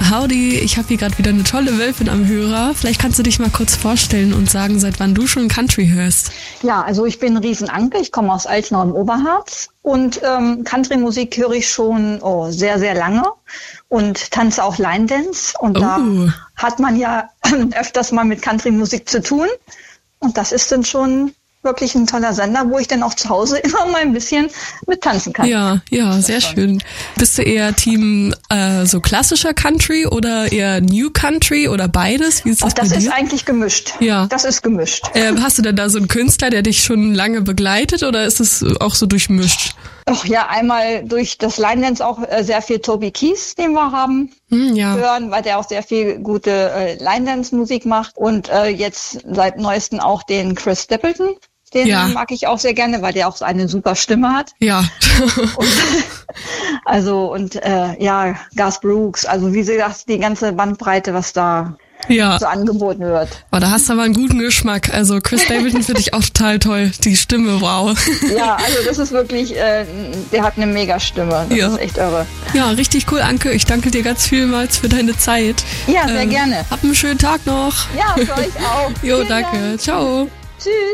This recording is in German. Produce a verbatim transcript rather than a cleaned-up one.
Howdy, ich habe hier gerade wieder eine tolle Wölfin am Hörer. Vielleicht kannst du dich mal kurz vorstellen und sagen, seit wann du schon Country hörst. Ja, also ich bin Riesenanke, ich komme aus Altenau im Oberharz und ähm, Country-Musik höre ich schon oh, sehr, sehr lange und tanze auch Line Dance. Und Oh. da hat man ja öfters mal mit Country-Musik zu tun. Und das ist dann schon wirklich ein toller Sender, wo ich dann auch zu Hause immer mal ein bisschen mit tanzen kann. Ja, ja, sehr schön. Bist du eher Team äh, so klassischer Country oder eher New Country oder beides? Wie ist das Auch das bei ist dir? eigentlich gemischt. Ja. Das ist gemischt. Äh, hast du denn da so einen Künstler, der dich schon lange begleitet oder ist es auch so durchmischt? Ach ja, einmal durch das Line Dance auch äh, sehr viel Toby Keith, den wir haben, Hm, ja. hören, weil der auch sehr viel gute äh, Line Dance Musik macht. Und äh, jetzt seit neuestem auch den Chris Stapleton. Den Ja. mag ich auch sehr gerne, weil der auch so eine super Stimme hat. Ja. Und, also und äh, ja, Garth Brooks, also wie gesagt, die ganze Bandbreite, was da Ja. so angeboten wird. Oh, da hast du aber einen guten Geschmack. Also Chris Stapleton finde ich auch total toll. Die Stimme, wow. Ja, also das ist wirklich, äh, der hat eine Mega-Stimme. Das Ja. ist echt irre. Ja, richtig cool, Anke. Ich danke dir ganz vielmals für deine Zeit. Ja, sehr Ähm, gerne. Hab einen schönen Tag noch. Ja, für euch auch. Jo, Vielen danke. Dank. Ciao. Tschüss.